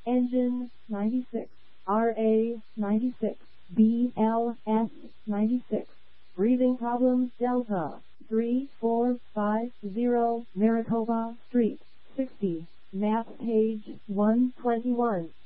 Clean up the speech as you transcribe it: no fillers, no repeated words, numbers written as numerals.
Engine 96, RA 96, BLS 96. Breathing problems Delta 3450 Maricopa Street 60. Map page 121.